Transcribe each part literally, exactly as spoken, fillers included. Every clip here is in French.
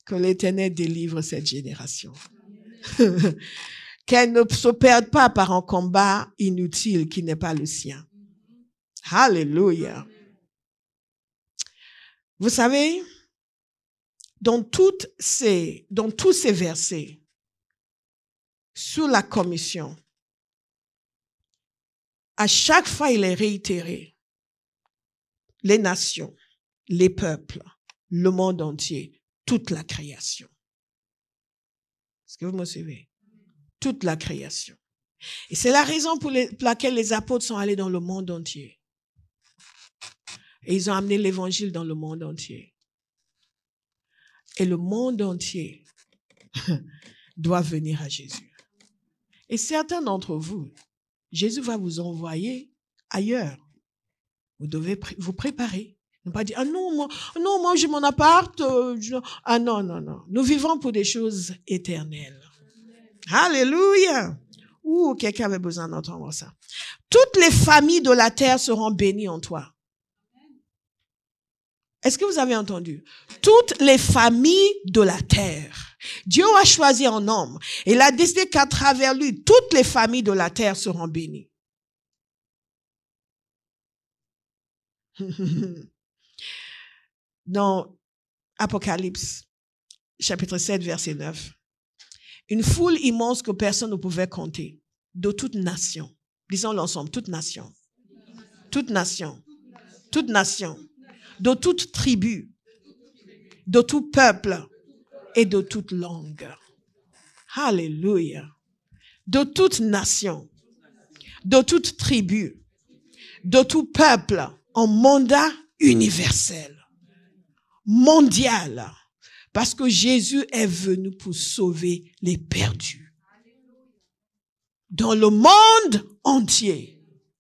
Que l'Éternel délivre cette génération. Qu'elle ne se perde pas par un combat inutile qui n'est pas le sien. Alléluia. Vous savez, dans, toutes ces, dans tous ces versets, sur la commission, à chaque fois, il est réitéré. Les nations, les peuples, le monde entier, toute la création. Est-ce que vous me suivez? Toute la création. Et c'est la raison pour, les, pour laquelle les apôtres sont allés dans le monde entier. Et ils ont amené l'évangile dans le monde entier. Et le monde entier doit venir à Jésus. Et certains d'entre vous, Jésus va vous envoyer ailleurs. Vous devez pr- vous préparer. Ne pas dire, ah non, moi, non, moi j'ai mon appart. Euh, je... Ah non, non, non. Nous vivons pour des choses éternelles. Alléluia. Ouh, quelqu'un avait besoin d'entendre ça. Toutes les familles de la terre seront bénies en toi. Est-ce que vous avez entendu? Toutes les familles de la terre. Dieu a choisi un homme. Et il a décidé qu'à travers lui, toutes les familles de la terre seront bénies. Dans Apocalypse, chapitre sept, verset neuf. Une foule immense que personne ne pouvait compter, de toute nation. Disons l'ensemble, toute nation. Toute nation. Toute nation. De toute tribu. De tout peuple. Et de toute langue. Alléluia. De toute nation. De toute tribu. De tout peuple. En mandat universel. Mondial. Parce que Jésus est venu pour sauver les perdus. Dans le monde entier.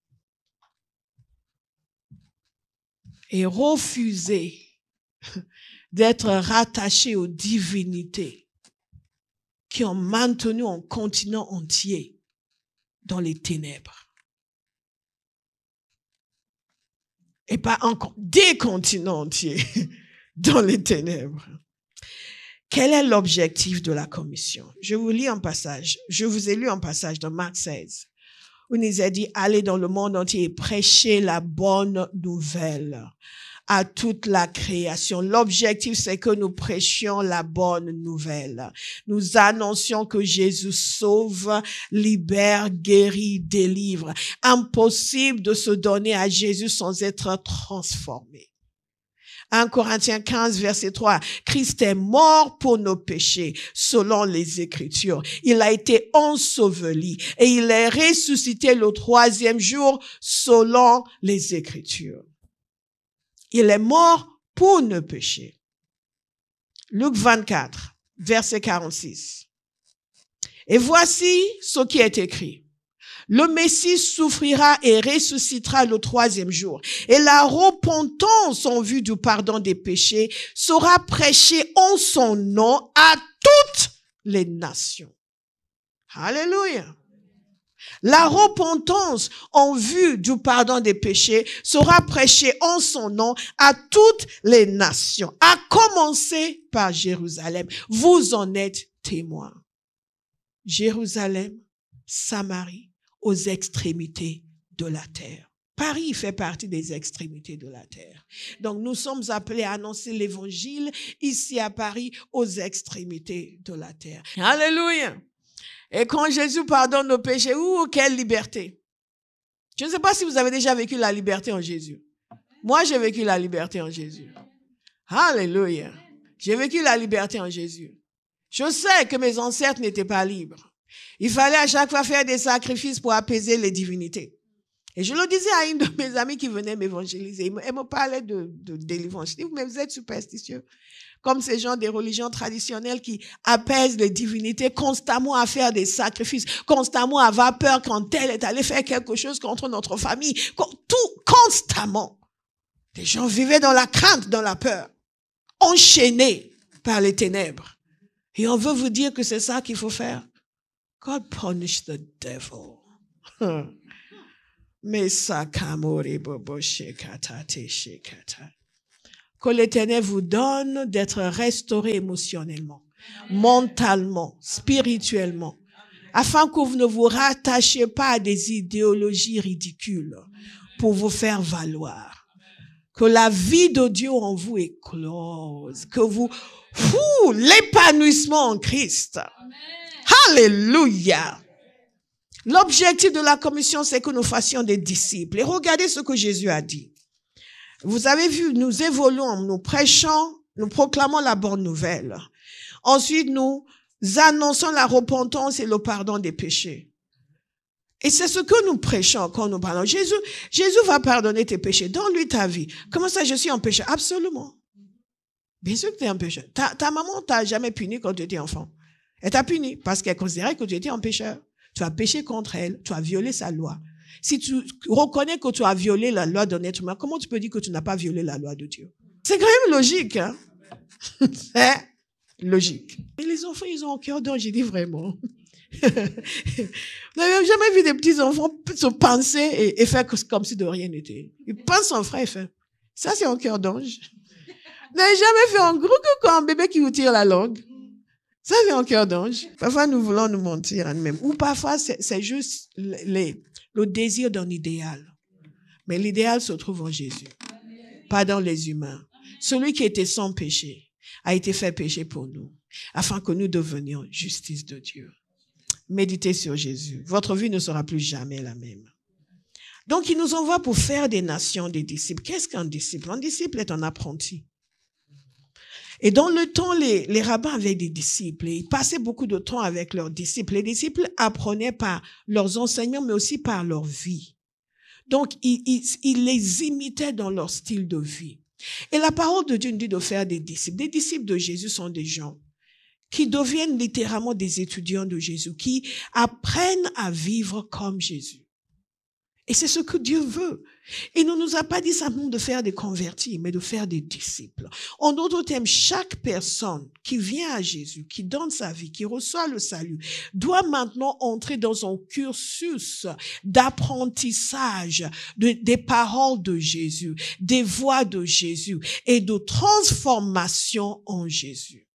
Et refuser d'être rattaché aux divinités qui ont maintenu un continent entier dans les ténèbres. Et pas encore des continents entiers dans les ténèbres. Quel est l'objectif de la commission? Je vous lis un passage. Je vous ai lu un passage dans Marc seize. Où il nous a dit, allez dans le monde entier et prêchez la bonne nouvelle à toute la création. L'objectif, c'est que nous prêchions la bonne nouvelle. Nous annoncions que Jésus sauve, libère, guérit, délivre. Impossible de se donner à Jésus sans être transformé. un Corinthiens quinze, verset trois. Christ est mort pour nos péchés, selon les Écritures. Il a été enseveli et il est ressuscité le troisième jour, selon les Écritures. Il est mort pour nos péchés. Luc vingt-quatre, verset quarante-six. Et voici ce qui est écrit. Le Messie souffrira et ressuscitera le troisième jour. Et la repentance en vue du pardon des péchés sera prêchée en son nom à toutes les nations. Alléluia. La repentance en vue du pardon des péchés sera prêchée en son nom à toutes les nations, à commencer par Jérusalem. Vous en êtes témoins. Jérusalem, Samarie, aux extrémités de la terre. Paris fait partie des extrémités de la terre. Donc nous sommes appelés à annoncer l'évangile ici à Paris aux extrémités de la terre. Alléluia. Et quand Jésus pardonne nos péchés, ouh, quelle liberté. Je ne sais pas si vous avez déjà vécu la liberté en Jésus. Moi, j'ai vécu la liberté en Jésus. Alléluia. J'ai vécu la liberté en Jésus. Je sais que mes ancêtres n'étaient pas libres. Il fallait à chaque fois faire des sacrifices pour apaiser les divinités. Et je le disais à une de mes amies qui venait m'évangéliser. Elle me parlait de, de délivrance. Je dis, mais vous êtes superstitieux. Comme ces gens des religions traditionnelles qui apaisent les divinités constamment à faire des sacrifices, constamment à avoir peur quand elle est allée faire quelque chose contre notre famille. Tout, constamment. Les gens vivaient dans la crainte, dans la peur. Enchaînés par les ténèbres. Et on veut vous dire que c'est ça qu'il faut faire. God punish the devil. que l'Éternel vous donne d'être restauré émotionnellement, mentalement, spirituellement, afin que vous ne vous rattachiez pas à des idéologies ridicules pour vous faire valoir. Que la vie de Dieu en vous éclose, que vous, fou, l'épanouissement en Christ. Alléluia. L'objectif de la commission, c'est que nous fassions des disciples. Et regardez ce que Jésus a dit. Vous avez vu, nous évoluons, nous prêchons, nous proclamons la bonne nouvelle. Ensuite, nous annonçons la repentance et le pardon des péchés. Et c'est ce que nous prêchons quand nous parlons. Jésus, Jésus va pardonner tes péchés. Donne-lui ta vie. Comment ça, je suis un pécheur? Absolument. Bien sûr que tu es un pécheur. Ta, ta maman t'a jamais puni quand tu étais enfant. Elle t'a puni parce qu'elle considérait que tu étais un pécheur. Tu as péché contre elle. Tu as violé sa loi. Si tu reconnais que tu as violé la loi d'un être humain, comment tu peux dire que tu n'as pas violé la loi de Dieu? C'est quand même logique, hein? C'est logique. Et les enfants, ils ont un cœur d'ange, j'ai dit vraiment. Vous n'avez jamais vu des petits enfants se penser et, et faire comme si de rien n'était. Ils pensent en frère et fait. Ça, c'est un cœur d'ange. Vous n'avez jamais fait un gros coucou à un bébé qui vous tire la langue. Ça, c'est un cœur d'ange. Parfois, nous voulons nous mentir à nous-mêmes. Ou parfois, c'est, c'est juste les, le désir d'un idéal. Mais l'idéal se trouve en Jésus, pas dans les humains. Celui qui était sans péché a été fait péché pour nous, afin que nous devenions justice de Dieu. Méditez sur Jésus. Votre vie ne sera plus jamais la même. Donc, il nous envoie pour faire des nations des disciples. Qu'est-ce qu'un disciple? Un disciple est un apprenti. Et dans le temps, les, les rabbins avaient des disciples et ils passaient beaucoup de temps avec leurs disciples. Les disciples apprenaient par leurs enseignements, mais aussi par leur vie. Donc, ils, ils, ils les imitaient dans leur style de vie. Et la parole de Dieu nous dit de faire des disciples. Des disciples de Jésus sont des gens qui deviennent littéralement des étudiants de Jésus, qui apprennent à vivre comme Jésus. Et c'est ce que Dieu veut. Il ne nous a pas dit simplement de faire des convertis, mais de faire des disciples. En d'autres termes, chaque personne qui vient à Jésus, qui donne sa vie, qui reçoit le salut, doit maintenant entrer dans un cursus d'apprentissage de, des paroles de Jésus, des voies de Jésus et de transformation en Jésus.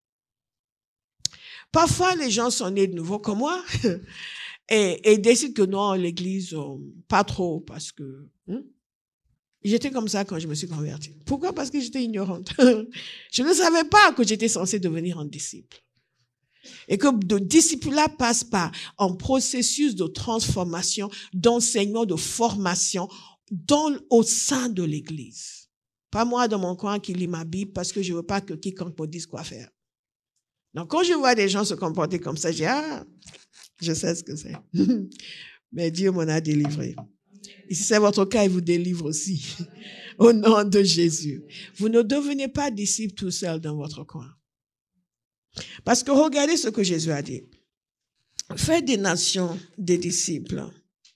Parfois, les gens sont nés de nouveau comme moi et, et décident que non, l'église, euh, pas trop, parce que hein, j'étais comme ça quand je me suis convertie. Pourquoi? Parce que j'étais ignorante. Je ne savais pas que j'étais censée devenir un disciple. Et que le disciple-là passe par un processus de transformation, d'enseignement, de formation dans, au sein de l'église. Pas moi dans mon coin qui lit ma Bible parce que je ne veux pas que quiconque me dise quoi faire. Donc, quand je vois des gens se comporter comme ça, je dis, ah, je sais ce que c'est. Mais Dieu m'en a délivré. Et si c'est votre cas, il vous délivre aussi. Au nom de Jésus. Vous ne devenez pas disciple tout seul dans votre coin. Parce que regardez ce que Jésus a dit. Faites des nations des disciples.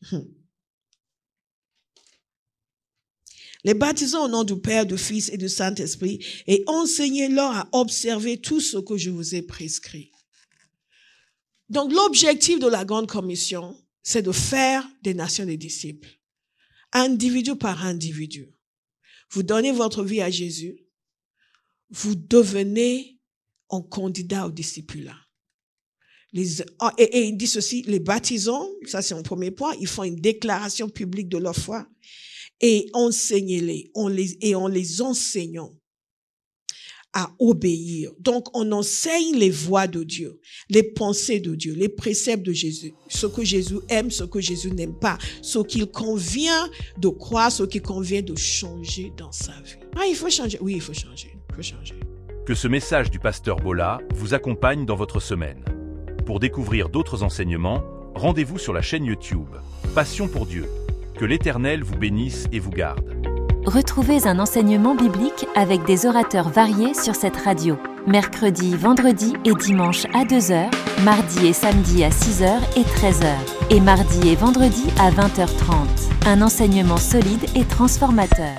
Les baptisons au nom du Père, du Fils et du Saint-Esprit et enseignez-leur à observer tout ce que je vous ai prescrit. Donc, l'objectif de la Grande Commission, c'est de faire des nations des disciples, individu par individu. Vous donnez votre vie à Jésus, vous devenez un candidat au discipulat. Les, et, et il dit ceci, les baptisons, ça c'est un premier point, ils font une déclaration publique de leur foi. Et enseignez-les, on les, et en les enseignant à obéir. Donc, on enseigne les voies de Dieu, les pensées de Dieu, les préceptes de Jésus, ce que Jésus aime, ce que Jésus n'aime pas, ce qu'il convient de croire, ce qu'il convient de changer dans sa vie. Ah, il faut changer. Oui, il faut changer. Il faut changer. Que ce message du pasteur Bolla vous accompagne dans votre semaine. Pour découvrir d'autres enseignements, rendez-vous sur la chaîne YouTube Passion pour Dieu. Que l'Éternel vous bénisse et vous garde. Retrouvez un enseignement biblique avec des orateurs variés sur cette radio. Mercredi, vendredi et dimanche à deux heures, mardi et samedi à six heures et treize heures, et mardi et vendredi à vingt heures trente. Un enseignement solide et transformateur.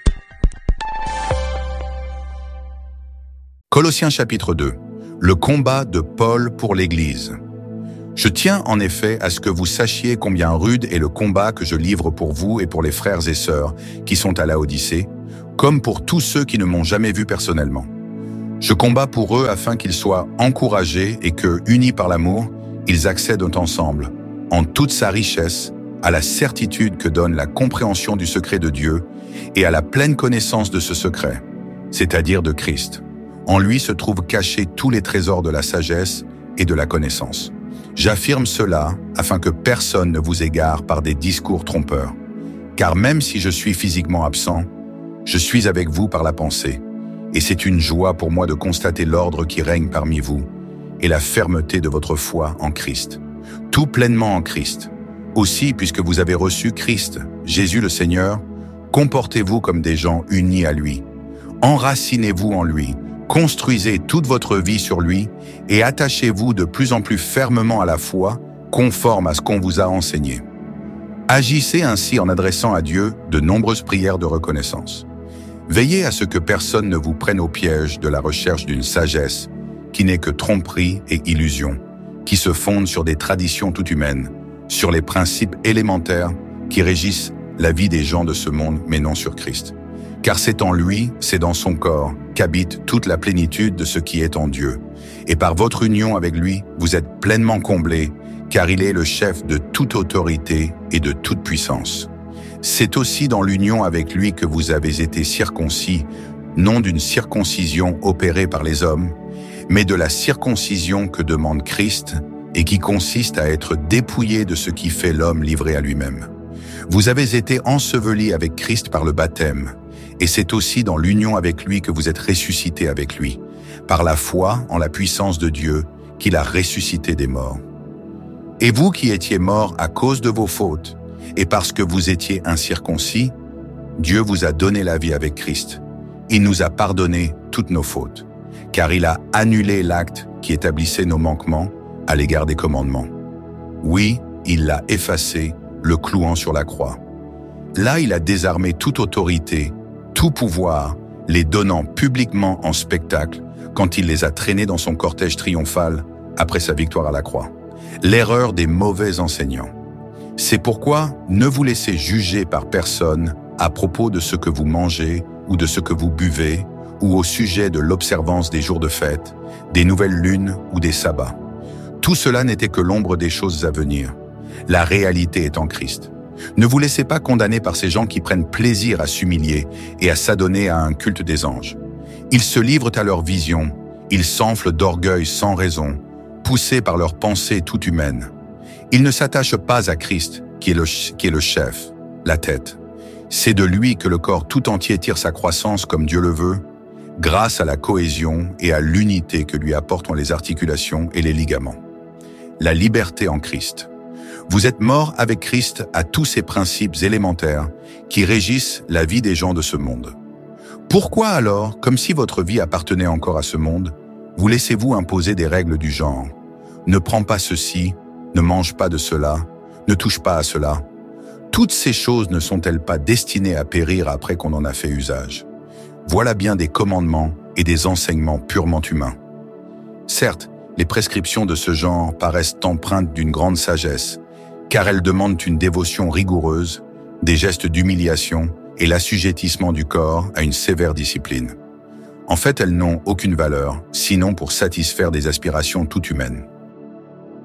Colossiens chapitre deux. Le combat de Paul pour l'Église. Je tiens en effet à ce que vous sachiez combien rude est le combat que je livre pour vous et pour les frères et sœurs qui sont à Laodicée, comme pour tous ceux qui ne m'ont jamais vu personnellement. Je combats pour eux afin qu'ils soient encouragés et que, unis par l'amour, ils accèdent ensemble, en toute sa richesse, à la certitude que donne la compréhension du secret de Dieu et à la pleine connaissance de ce secret, c'est-à-dire de Christ. En lui se trouvent cachés tous les trésors de la sagesse et de la connaissance. J'affirme cela afin que personne ne vous égare par des discours trompeurs. Car même si je suis physiquement absent, je suis avec vous par la pensée, et c'est une joie pour moi de constater l'ordre qui règne parmi vous et la fermeté de votre foi en Christ. Tout pleinement en Christ. Aussi, puisque vous avez reçu Christ, Jésus le Seigneur, comportez-vous comme des gens unis à lui. Enracinez-vous en lui, construisez toute votre vie sur lui et attachez-vous de plus en plus fermement à la foi, conforme à ce qu'on vous a enseigné. Agissez ainsi en adressant à Dieu de nombreuses prières de reconnaissance. Veillez à ce que personne ne vous prenne au piège de la recherche d'une sagesse qui n'est que tromperie et illusion, qui se fonde sur des traditions tout humaines, sur les principes élémentaires qui régissent la vie des gens de ce monde, mais non sur Christ. Car c'est en lui, c'est dans son corps, qu'habite toute la plénitude de ce qui est en Dieu. Et par votre union avec lui, vous êtes pleinement comblés, car il est le chef de toute autorité et de toute puissance. C'est aussi dans l'union avec lui que vous avez été circoncis, non d'une circoncision opérée par les hommes, mais de la circoncision que demande Christ et qui consiste à être dépouillé de ce qui fait l'homme livré à lui-même. Vous avez été ensevelis avec Christ par le baptême, et c'est aussi dans l'union avec lui que vous êtes ressuscités avec lui, par la foi en la puissance de Dieu qu'il a ressuscité des morts. Et vous qui étiez morts à cause de vos fautes, et parce que vous étiez incirconcis, Dieu vous a donné la vie avec Christ. Il nous a pardonné toutes nos fautes, car il a annulé l'acte qui établissait nos manquements à l'égard des commandements. Oui, il l'a effacé, le clouant sur la croix. Là, il a désarmé toute autorité, tout pouvoir, les donnant publiquement en spectacle quand il les a traînés dans son cortège triomphal après sa victoire à la croix. L'erreur des mauvais enseignants. C'est pourquoi ne vous laissez juger par personne à propos de ce que vous mangez ou de ce que vous buvez ou au sujet de l'observance des jours de fête, des nouvelles lunes ou des sabbats. Tout cela n'était que l'ombre des choses à venir. La réalité est en Christ. Ne vous laissez pas condamner par ces gens qui prennent plaisir à s'humilier et à s'adonner à un culte des anges. Ils se livrent à leur vision, ils s'enflent d'orgueil sans raison, poussés par leurs pensées tout humaines. Ils ne s'attachent pas à Christ, qui est le, qui est le chef, la tête. C'est de lui que le corps tout entier tire sa croissance comme Dieu le veut, grâce à la cohésion et à l'unité que lui apportent les articulations et les ligaments. La liberté en Christ. Vous êtes morts avec Christ à tous ces principes élémentaires qui régissent la vie des gens de ce monde. Pourquoi alors, comme si votre vie appartenait encore à ce monde, vous laissez-vous imposer des règles du genre ? Ne prends pas ceci, ne mange pas de cela, ne touche pas à cela. Toutes ces choses ne sont-elles pas destinées à périr après qu'on en a fait usage ? Voilà bien des commandements et des enseignements purement humains. Certes, les prescriptions de ce genre paraissent empreintes d'une grande sagesse, car elles demandent une dévotion rigoureuse, des gestes d'humiliation et l'assujettissement du corps à une sévère discipline. En fait, elles n'ont aucune valeur, sinon pour satisfaire des aspirations tout humaines.